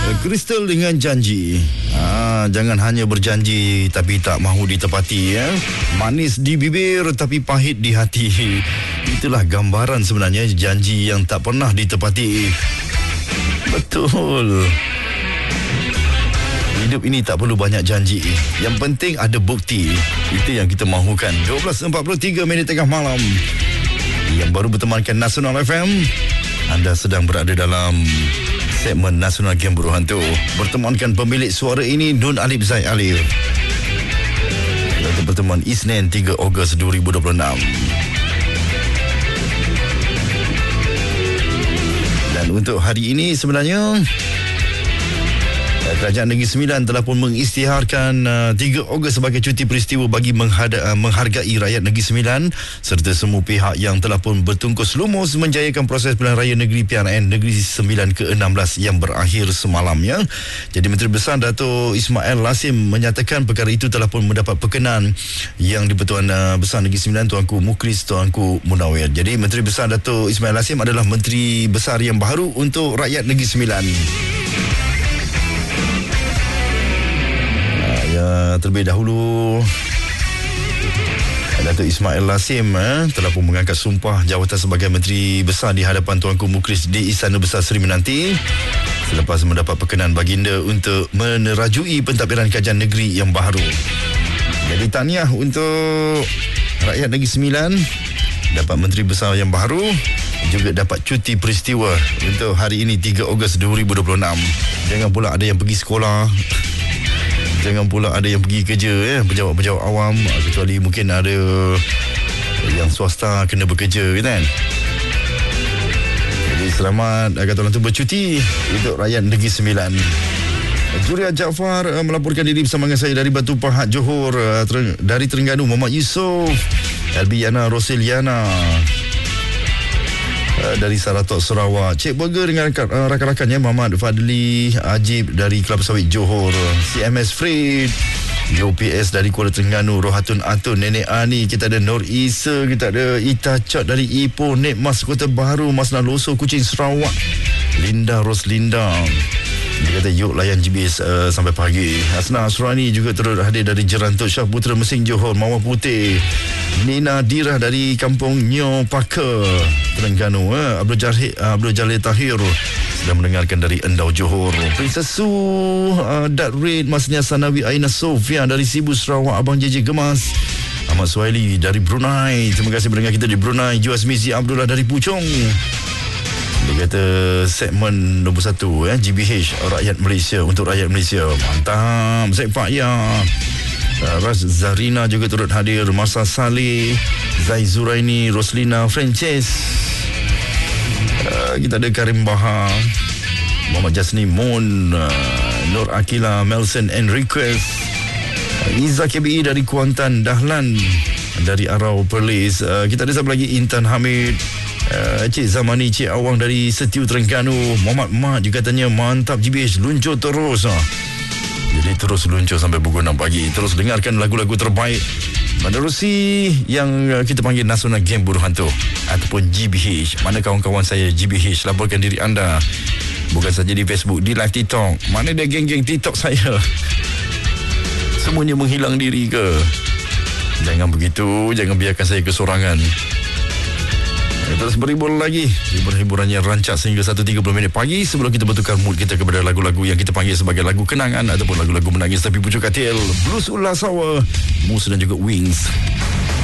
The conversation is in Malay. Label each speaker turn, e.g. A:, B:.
A: Crystal dengan janji. Jangan hanya berjanji tapi tak mahu ditepati ya. Manis di bibir tapi pahit di hati. Itulah gambaran sebenarnya janji yang tak pernah ditepati. Betul. Hidup ini tak perlu banyak janji. Yang penting ada bukti. Itu yang kita mahukan. 12.43 minit tengah malam. Yang baru bertemankan Nasional FM, anda sedang berada dalam segmen Nasional Game Buruh Hantu. Bertemankan pemilik suara ini, Nun Alif Zaid Alif. Untuk pertemuan Isnin 3 Ogos 2026. Dan untuk hari ini sebenarnya Kerajaan Negeri Sembilan telah pun mengisytiharkan 3 Ogos sebagai cuti peristiwa bagi menghargai rakyat Negeri Sembilan serta semua pihak yang telah pun bertungkus lumus menjayakan proses pilihan raya negeri PRN Negeri Sembilan ke-16 yang berakhir semalam ya. Jadi Menteri Besar Dato' Ismail Lasim menyatakan perkara itu telah pun mendapat perkenan yang di-Pertuan Besar Negeri Sembilan Tuanku Mukhlis Tuanku Munawir. Jadi Menteri Besar Dato' Ismail Lasim adalah Menteri Besar yang baru untuk rakyat Negeri Sembilan. Terlebih dahulu Dato' Ismail Lasim telah pun mengangkat sumpah jawatan sebagai Menteri Besar di hadapan Tuanku Mukhlis di Istana Besar Seri Menanti selepas mendapat perkenan baginda untuk menerajui pentadbiran kajian negeri yang baru. Jadi tahniah untuk rakyat Negeri Sembilan dapat Menteri Besar yang baru, juga dapat cuti peristiwa untuk hari ini 3 Ogos 2026. Jangan pula ada yang pergi sekolah, jangan pula ada yang pergi kerja pejabat-pejabat awam, kecuali mungkin ada yang swasta kena bekerja kan. Jadi selamat kata orang tu bercuti untuk rakyat Negeri Sembilan. Juria Jaafar melaporkan diri bersama dengan saya dari Batu Pahat Johor. Dari Terengganu Muhammad Yusof, Elbiana Roseliana dari Saratok Sarawak, Cik Burger dengan rakan-rakannya Muhammad Fadli Ajib dari Kelapa Sawit Johor, CMS Fred, UPS dari Kuala Terengganu, Rohatun Atun, Nenek Ani, kita ada Nur Isa, kita ada Ita Cot dari Ipoh, Nek Mas Kota Baru, Mas Naloso Kuching Sarawak, Linda Roslinda. Dia kata yuk layan GBS sampai pagi. Hasna Asrani juga turut hadir dari Jerantuk, Syah Putra Mesing Johor, Mawar Putih, Nina Dirah dari Kampung Nyo Paka Terengganu, Abdul Jalil Tahir sedang mendengarkan dari Endau Johor, Princess Su, Dat Red, Masnya Sanawi Aina Sofia dari Sibu Sarawak, Abang JJ Gemas, Ahmad Suhaili dari Brunei, terima kasih mendengar kita di Brunei, Juaz Mizi Abdullah dari Puchong. Dia kata segmen nombor 1 GBH rakyat Malaysia untuk rakyat Malaysia. Mantap. Zaid Pak ya. Raz Zarina juga turut hadir, Masa Saleh, Zai Zuraini, Roslina Frances. Kita ada Karim Bahar, Muhammad Jasni Mon, Nur Akila, Melson Enriquez, Iza KBI dari Kuantan, Dahlan dari Arau Perlis. Kita ada siapa lagi, Intan Hamid, Cik Zamani, Cik Awang dari Setiu Terengganu, Muhammad Mat juga tanya mantap GBH, luncur terus. Jadi terus luncur sampai pukul 6 pagi. Terus dengarkan lagu-lagu terbaik menerusi yang kita panggil Nasional Game Buruh Hantu ataupun GBH. Mana kawan-kawan saya GBH? Laporkan diri anda, bukan saja di Facebook, di live TikTok. Mana dia geng-geng TikTok saya? Semuanya menghilang diri ke? Jangan begitu, jangan biarkan saya kesorangan. Terus berhibur lagi. Hiburannya rancak sehingga 1.30 minit pagi sebelum kita bertukar mood kita kepada lagu-lagu yang kita panggil sebagai lagu kenangan ataupun lagu-lagu menangis tapi pucuk katil, Blues Ulas Sawa, Mus dan juga Wings.